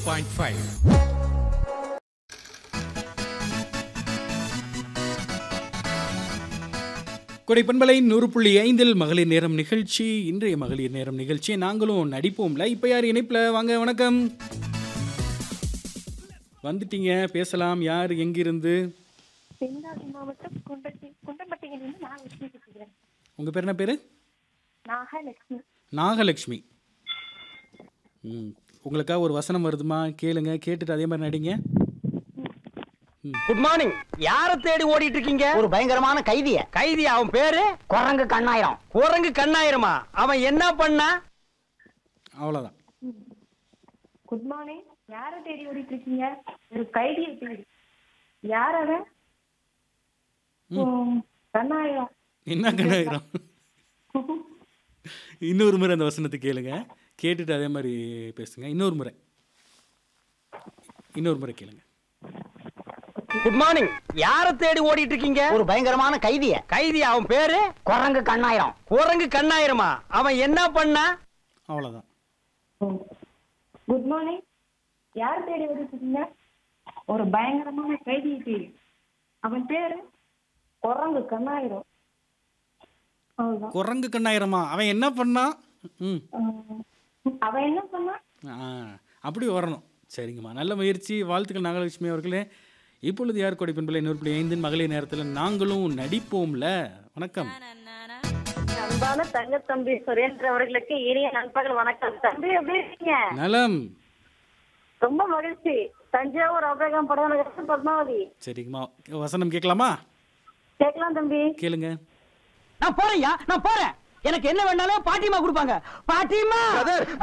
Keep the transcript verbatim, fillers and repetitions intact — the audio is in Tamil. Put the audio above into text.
Point five. கொடை பண்பலை நூறு புள்ளி ஐந்தில் மகளிர் நேரம் நிகழ்ச்சி. இன்றைய மகளிர் நேரம் நிகழ்ச்சி நாங்களும் நடிப்போம்ல. இப்போ யார் இணைப்பில்? வாங்க, வணக்கம். வந்துட்டீங்க, பேசலாம். யார், எங்கிருந்து? தென்காசி மாவட்டம் குண்டட்டி குண்டம்பட்டியிலிருந்து நான் லட்சுமி பேசுகிறேன். உங்கள் பேர் என்ன பேர்? நாகலட்சுமி. நாகலட்சுமி. ம் உங்களுக்காக ஒரு வசனம் வருதுமா, கேளுங்க. கேட்டுட்டு அதே மாதிரி நடிங்க. Good morning. யாரை தேடி ஓடிட்டு இருக்கீங்க? ஒரு பயங்கரமான கைதிய. கைதி. அவன் பேரு குரங்கு கண்ணாயிரம். குரங்கு கண்ணாயிரமா? அவன் என்ன பண்ணா? அவ்வளோதான். Good morning. யாரை தேடி ஓடிட்டு இருக்கீங்க? ஒரு கைதியை தேடி. யார் அவன்? கண்ணாயிரம். என்ன கண்ணாயிரம்? இன்னொரு முறை அந்த வசனத்தை கேளுங்க. கேட்டுட்டு அதே மாதிரி பேசுங்க. இன்னொரு முறை இன்னொரு முறை கேளுங்க. Good morning. யாரை தேடி ஓடிட்டு இருக்கீங்க? ஒரு பயங்கரமான கைதிய. கைதி. அவன் பேரு குரங்கு கண்ணாயிரம். குரங்கு கண்ணாயிரமா? அவன் என்ன பண்ணா? அவ்வளோதான். Good morning. யார் தேடி ஓடிட்டு இருக்கீங்க? ஒரு பயங்கரமான கைதியை தேடி. அவன் பேரு குரங்கு கண்ணாயிரம். அவ்வளவுதான். குரங்கு கண்ணாயிரமா? அவன் என்ன பண்ணா? ம் அவன் என்ன பண்ணா? ஆ அப்படி வரணும். சரிங்கம்மா, நல்ல முயற்சி. வாழ்த்துக்கள் நாகலட்சுமி அவர்களே. இப்பொழுது யார் கொடை பண்பலை நூறு புள்ளி ஐந்தின் மகளிர் நேரத்தில் நாங்களும் நடிப்போம்ல. வணக்கம். அன்பான தங்க தம்பி சுரேந்திர அவர்களுக்கு இனிய நண்பர்கள் வணக்கம். தம்பி எப்படி இருக்கீங்க? நலம். ரொம்ப மகிழ்ச்சி. தஞ்சாவூர் அபிரகம் படம் பத்மாவதி. சரிங்கம்மா, வசனம் கேட்கலாமா? கேட்கலாம் தம்பி. கேளுங்க. நான் போறேன்யா, நான் போறேன். எனக்கு என்ன வேணாலும் பாட்டிமா கொடுப்பாங்க. பாட்டிமா.